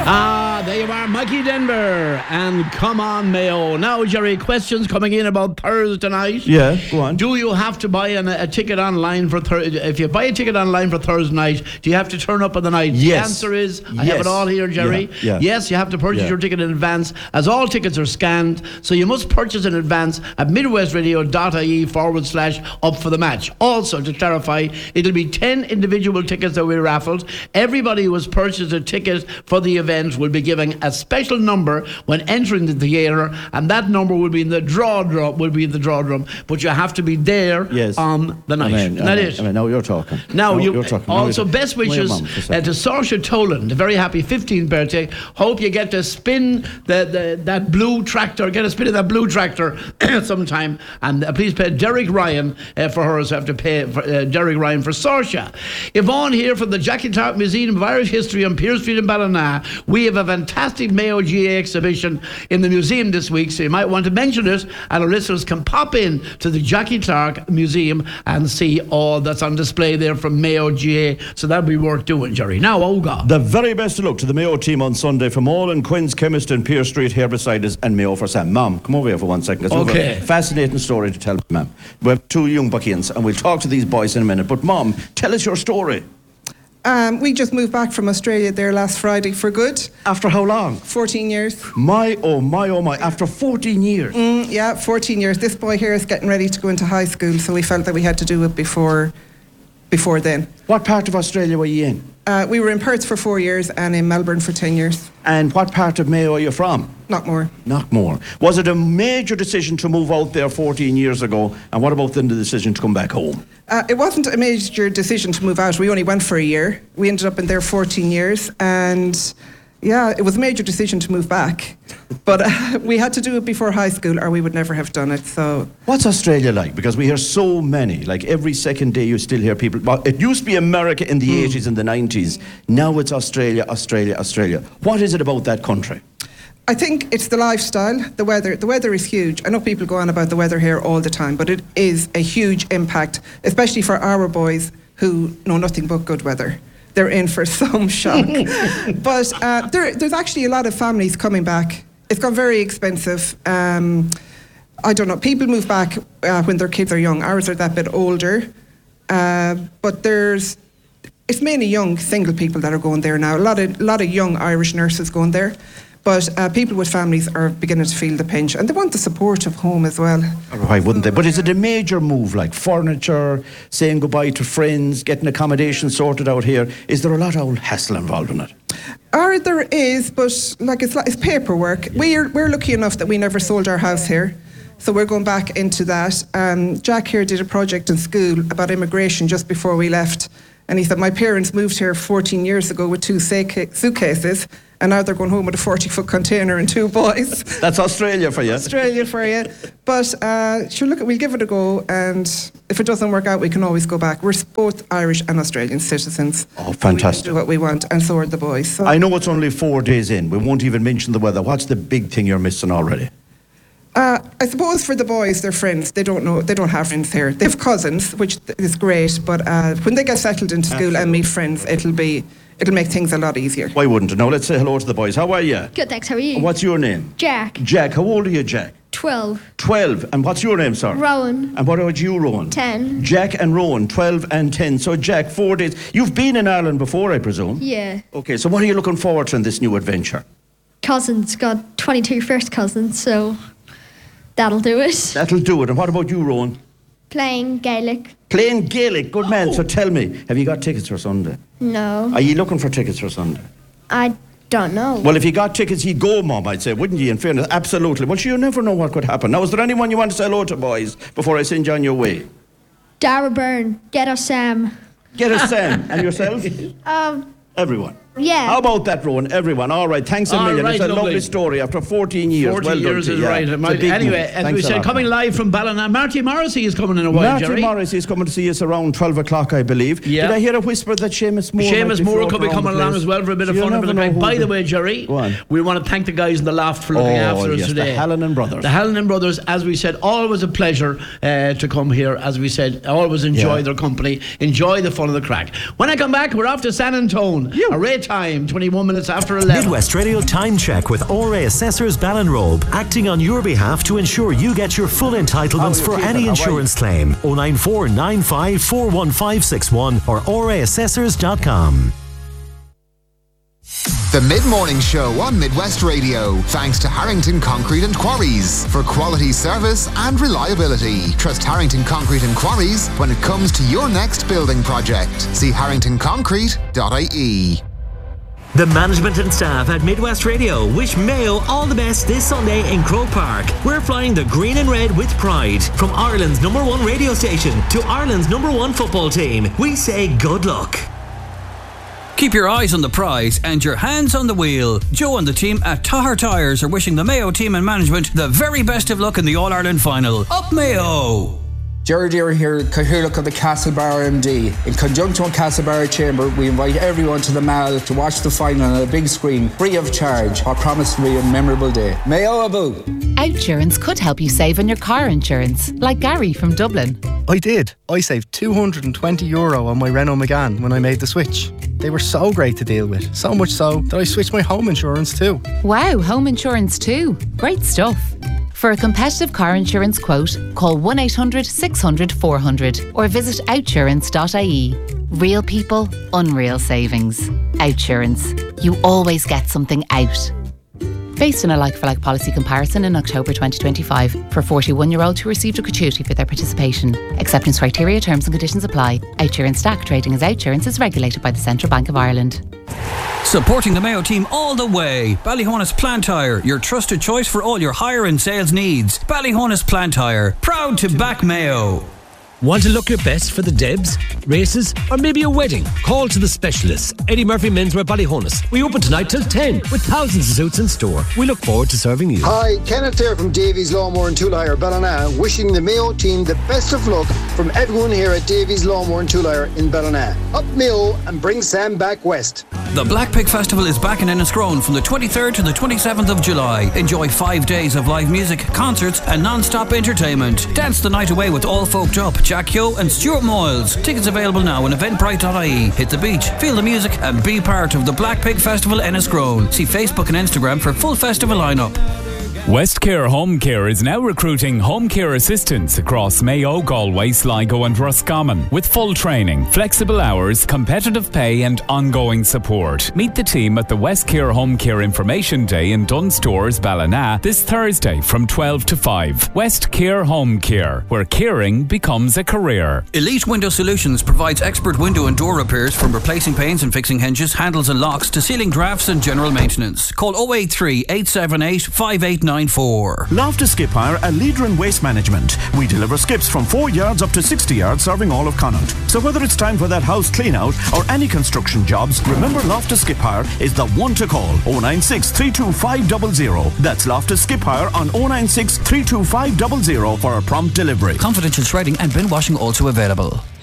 There you are, Mikey Denver, and Come On Mayo. Now, Jerry, questions coming in about Thursday night. Yeah, go on. Do you have to buy a ticket online for if you buy a ticket online for Thursday night, do you have to turn up on the night? Yes. The answer is, I have it all here, Jerry. Yeah. Yes, you have to purchase your ticket in advance, as all tickets are scanned, so you must purchase in advance at midwestradio.ie/up for the match. Also, to clarify, it'll be 10 individual tickets that we raffled. Everybody who has purchased a ticket for the event will be given a special number when entering the theatre, and that number will be in the draw drum. But you have to be there on the night. Isn't that it? Now you're talking. You're talking. Also, best wishes to Saoirse Tolan, the very happy 15th birthday. Hope you get to spin that blue tractor. Get a spin of that blue tractor sometime. And please pay Derek Ryan for her. So have to pay for, Derek Ryan for Saoirse. Yvonne here from the Jackie Clark Museum of Irish History on Pearse Street in Ballina. We have a fantastic Mayo GA exhibition in the museum this week, so you might want to mention it, and our listeners can pop in to the Jackie Clark Museum and see all that's on display there from Mayo GA, so that'll be worth doing, Jerry. Now, Oga. The very best of luck to the Mayo team on Sunday from all and Quinn's Chemist in Pearse Street here beside us, and Mayo for Sam. Mom, come over here for 1 second. Okay. We've a fascinating story to tell, ma'am. We have two young buckians, and we'll talk to these boys in a minute, but Mom, tell us your story. We just moved back from Australia there last Friday for good. After how long? 14 years. My, oh my. After 14 years? 14 years. This boy here is getting ready to go into high school, so we felt that we had to do it before then. What part of Australia were you in? We were in Perth for 4 years and in Melbourne for 10 years. And what part of Mayo are you from? Knockmore. Knockmore. Was it a major decision to move out there 14 years ago? And what about then the decision to come back home? It wasn't a major decision to move out. We only went for a year. We ended up in there 14 years. And yeah, it was a major decision to move back. But we had to do it before high school or we would never have done it. So, what's Australia like? Because we hear so many, like every second day you still hear people. Well, it used to be America in the 80s and the 90s. Now it's Australia. What is it about that country? I think it's the lifestyle, the weather. The weather is huge. I know people go on about the weather here all the time, but it is a huge impact, especially for our boys who know nothing but good weather. They're in for some shock. But there's actually a lot of families coming back. It's got very expensive. I don't know. People move back when their kids are young. Ours are that bit older. But it's mainly young single people that are going there now. A lot of young Irish nurses going there. But people with families are beginning to feel the pinch, and they want the support of home as well. Why wouldn't they? But is it a major move, like furniture, saying goodbye to friends, getting accommodation sorted out here? Is there a lot of hassle involved in it? There is, but it's paperwork. Yeah. We're lucky enough that we never sold our house here, so we're going back into that. Jack here did a project in school about immigration just before we left, and he said, my parents moved here 14 years ago with 2 suitcases, and now they're going home with a 40-foot container and 2 boys. That's Australia for you. Australia for you. But sure, look, we'll give it a go, and if it doesn't work out, we can always go back. We're both Irish and Australian citizens. Oh, fantastic. We do what we want, and so are the boys. So. I know it's only 4 days in. We won't even mention the weather. What's the big thing you're missing already? I suppose for the boys, they're friends. They don't have friends here. They have cousins, which is great, but when they get settled into school and meet friends, it'll make things a lot easier. Why wouldn't it? Now let's say hello to the boys. How are you? Good, thanks. How are you? What's your name? Jack. Jack. How old are you, Jack? 12. 12. And what's your name, sir? Rowan. And what about you, Rowan? 10. Jack and Rowan, 12 and 10. So, Jack, 4 days. You've been in Ireland before, I presume? Yeah. Okay, so what are you looking forward to in this new adventure? Cousins. Got 22 first cousins, so that'll do it. That'll do it. And what about you, Rowan? Playing Gaelic. Playing Gaelic. Good man. So tell me, have you got tickets for Sunday? No. Are you looking for tickets for Sunday? I don't know. Well, if you got tickets, you'd go, Mum, I'd say, wouldn't you, in fairness? Absolutely. Well, you never know what could happen. Now, is there anyone you want to say hello to, boys, before I send you on your way? Dara Byrne. Get us Sam. Get us Sam. And yourself? Everyone. Yeah. How about that, Rowan? Everyone. All right. Thanks a million. Right, it's a lovely. lovely story after 14 years. 14 well years done is right. Anyway, as we said, coming live from Ballina, Marty Morrissey is coming in a while, Jerry. Marty Morrissey is coming to see us around 12 o'clock, I believe. Yeah. Did I hear a whisper that Seamus Moore could be coming along as well for a bit of fun. By the way, Jerry, we want to thank the guys in the loft for looking after us today. The Hallinan Brothers. The Hallinan Brothers, as we said, always a pleasure to come here. As we said, always enjoy their company, enjoy the fun of the crack. When I come back, we're off to San Antone. A time, 21 minutes after 11. Midwest Radio Time Check with ORA Assessors Ballinrobe, acting on your behalf to ensure you get your full entitlements for any insurance claim. 094 95 41561 or oraassessors.com. The Mid-Morning Show on Midwest Radio, thanks to Harrington Concrete and Quarries. For quality service and reliability, trust Harrington Concrete and Quarries when it comes to your next building project. See harringtonconcrete.ie. The management and staff at Midwest Radio wish Mayo all the best this Sunday in Croke Park. We're flying the green and red with pride. From Ireland's #1 radio station to Ireland's #1 football team, we say good luck. Keep your eyes on the prize and your hands on the wheel. Joe and the team at Tahar Tyres are wishing the Mayo team and management the very best of luck in the All-Ireland final. Up Mayo! Gerard Deere here, Cathaoirleach of the Castlebar MD. In conjunction with Castlebar Chamber, we invite everyone to the Mall to watch the final on a big screen, free of charge. I promise to be a memorable day. Mayo Abu! Outsurance could help you save on your car insurance, like Gary from Dublin. I did. I saved €220 on my Renault Megane when I made the switch. They were so great to deal with, so much so that I switched my home insurance too. Wow, home insurance too. Great stuff. For a competitive car insurance quote, call 1800 600 400 or visit outsurance.ie. Real people, unreal savings. Outsurance. You always get something out. Based on a like-for-like policy comparison in October 2025 for 41-year-olds who received a gratuity for their participation. Acceptance criteria, terms and conditions apply. Outsurance Stack trading as Outsurance is regulated by the Central Bank of Ireland. Supporting the Mayo team all the way. Ballyhonus Plant Hire, your trusted choice for all your hire and sales needs. Ballyhonus Plant Hire, proud to back Mayo. Want to look your best for the Debs, races, or maybe a wedding? Call to the specialists. Eddie Murphy Menswear Ballyhonus. We open tonight till 10 with thousands of suits in store. We look forward to serving you. Hi, Kenneth here from Davies Lawnmower and Tool Hire, Ballina, wishing the Mayo team the best of luck from everyone here at Davies Lawnmower and Tool Hire in Ballina. Up Mayo and bring Sam back west. The Black Pig Festival is back in Enniscrone from the 23rd to the 27th of July. Enjoy 5 days of live music, concerts and non-stop entertainment. Dance the night away with All Folked Up, Jack Yo and Stuart Moyles. Tickets available now on eventbrite.ie. Hit the beach, feel the music and be part of the Black Pig Festival Enniscrone. See Facebook and Instagram for full festival lineup. Westcare Home Care is now recruiting home care assistants across Mayo, Galway, Sligo and Roscommon with full training, flexible hours, competitive pay and ongoing support. Meet the team at the Westcare Home Care Information Day in Dunstores, Ballina this Thursday from 12 to 5. Westcare Home Care, where caring becomes a career. Elite Window Solutions provides expert window and door repairs from replacing panes and fixing hinges, handles and locks to ceiling drafts and general maintenance. Call 083 878 5894. Loftus Skip Hire, a leader in waste management. We deliver skips from 4 yards up to 60 yards, serving all of Connaught. So whether it's time for that house clean out or any construction jobs, remember Loftus Skip Hire is the one to call. 096 325 00. That's Loftus Skip Hire on 096 325 00 for a prompt delivery. Confidential shredding and bin washing also available.